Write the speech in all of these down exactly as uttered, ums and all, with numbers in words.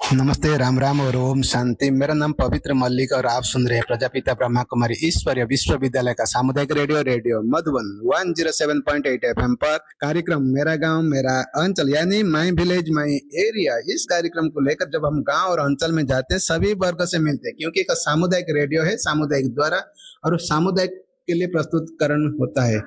नमस्ते, राम राम और ओम शांति। मेरा नाम पवित्र मल्लिक और आप सुन रहे हैं प्रजापिता ब्रह्मा कुमारी ईश्वरीय विश्वविद्यालय का सामुदायिक रेडियो रेडियो मधुबन एक सौ सात पॉइंट आठ एफएम पर कार्यक्रम मेरा गांव मेरा अंचल यानी माई विलेज माई एरिया। इस कार्यक्रम को लेकर जब हम गांव और अंचल में जाते हैं सभी वर्ग से मिलते हैं, क्योंकि एक सामुदायिक रेडियो है, सामुदायिक द्वारा और सामुदायिक के लिए प्रस्तुतकरण होता है।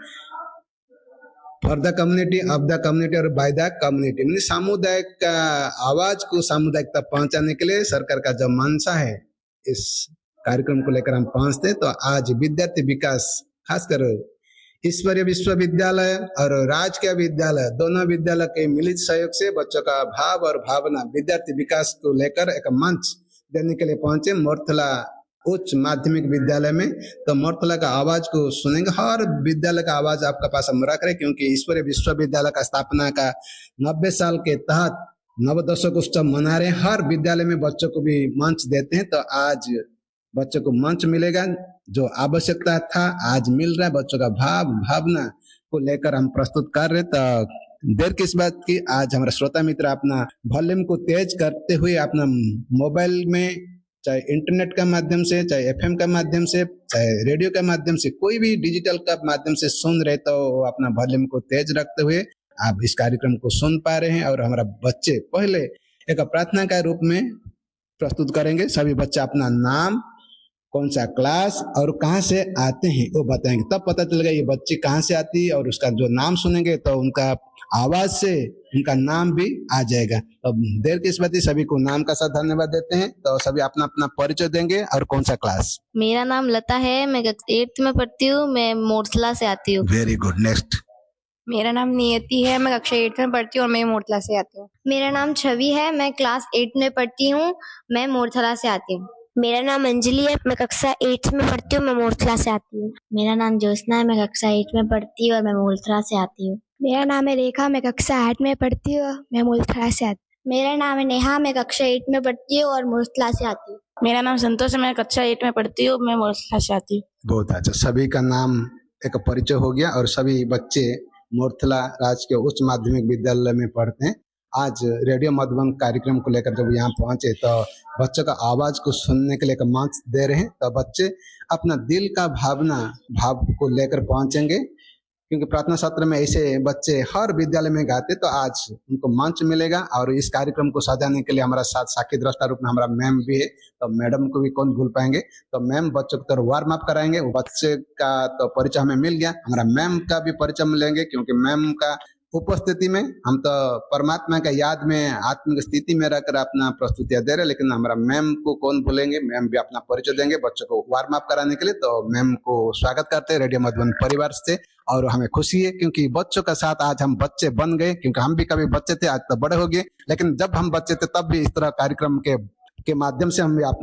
For the community, of the community और बाय द कम्युनिटी, सामुदायिक का आवाज को सामुदायिक तक पहुंचाने के लिए सरकार का जो मंशा है, इस कार्यक्रम को लेकर हम पहुंचते। तो आज विद्यार्थी विकास, खासकर ईश्वरीय विश्वविद्यालय और राजकीय विद्यालय, दोनों विद्यालय के मिलित सहयोग से बच्चों का भाव और भावना विद्यार्थी विकास को लेकर एक मंच देने के लिए पहुंचे मोरथला उच्च माध्यमिक विद्यालय में। तो मोरथला का आवाज को सुनेंगे, हर विद्यालय का आवाज आपका पास हम रख रहे, क्योंकि ईश्वरीय विश्वविद्यालय का स्थापना का नब्बे साल के तहत नवदशक उत्सव मना रहे हैं। हर विद्यालय में बच्चों को भी मंच देते हैं, तो आज बच्चों को मंच मिलेगा। जो आवश्यकता था आज मिल रहा है। बच्चों का भाव भावना को लेकर हम प्रस्तुत कर रहे। तो देर किस बात की, आज हमारा श्रोता मित्र अपना वॉल्यूम को तेज करते हुए अपना मोबाइल में, चाहे इंटरनेट का माध्यम से, चाहे एफएम का माध्यम से, चाहे रेडियो के माध्यम से, कोई भी डिजिटल का माध्यम से सुन रहे, तो अपना वॉल्यूम को तेज रखते हुए आप इस कार्यक्रम को सुन पा रहे हैं। और हमारा बच्चे पहले एक प्रार्थना का रूप में प्रस्तुत करेंगे। सभी बच्चे अपना नाम, कौन सा क्लास और कहाँ से आते हैं वो बताएंगे, तब पता चलेगा ये बच्ची कहाँ से आती है। और उसका जो नाम सुनेंगे तो उनका आवाज से उनका नाम भी आ जाएगा। तो देर की इस बात, सभी को नाम का साथ धन्यवाद देते हैं। तो सभी अपना अपना परिचय देंगे और कौन सा क्लास। मेरा नाम लता है, मैं एट्थ में पढ़ती हूँ, मैं मोरथला से आती हूँ। Very good, next. मेरा नाम नियति है, मैं कक्षा एट में पढ़ती हूँ और मैं मोरथला से आती हूँ। मेरा नाम छवि है, मैं क्लास एट में पढ़ती हूँ, मैं मोरथला से आती हूँ। मेरा नाम अंजलि है, मैं कक्षा एट में पढ़ती हूँ, मैं मोरथला से आती हूँ। मेरा नाम ज्योत्सना है, मैं कक्षा एट में पढ़ती हूँ और मैं मोरथला से आती हूँ। मेरा नाम है रेखा, मैं कक्षा आठ में पढ़ती हूँ, मैं मोरथला से आती हूँ। मेरा नाम है नेहा, मैं कक्षा एट में पढ़ती हूँ और मोरथला से आती हूँ। मेरा नाम संतोष है, मैं कक्षा एट में पढ़ती हूँ, मैं मोरथला से आती हूँ। बहुत अच्छा, सभी का नाम एक परिचय हो गया और सभी बच्चे मोरथला राजकीय उच्च माध्यमिक विद्यालय में पढ़ते हैं। आज रेडियो मधुबन कार्यक्रम को लेकर जब यहाँ पहुंचे तो बच्चों का आवाज को सुनने के लिए एक मंच दे रहे हैं। तो बच्चे अपना दिल का भावना भाव को लेकर पहुंचेंगे, क्योंकि प्रार्थना सत्र में ऐसे बच्चे हर विद्यालय में गाते। तो आज उनको मंच मिलेगा और इस कार्यक्रम को सजाने के लिए हमारा साथ साक्षी दृष्टा रूप में हमारा मैम भी है। तो मैडम को भी कौन भूल पाएंगे। तो मैम बच्चों को तो वार्म अप कराएंगे। वो बच्चे का तो परिचय हमें मिल गया, हमारा मैम का भी परिचय मिलेंगे, क्योंकि मैम का उपस्थिति में हम तो परमात्मा का याद में आत्मिक स्थिति में रहकर अपना प्रस्तुतियां दे रहे, लेकिन हमारा मैम को कौन भूलेंगे। मैम भी अपना परिचय देंगे बच्चों को वार्म अप कराने के लिए। तो मैम को स्वागत करते हैं रेडियो मधुबन परिवार से। और हमें खुशी है क्योंकि बच्चों का साथ आज हम बच्चे बन गए, क्योंकि हम भी कभी बच्चे थे, आज तो बड़े हो गए, लेकिन जब हम बच्चे थे तब भी इस तरह कार्यक्रम के के माध्यम से हम भी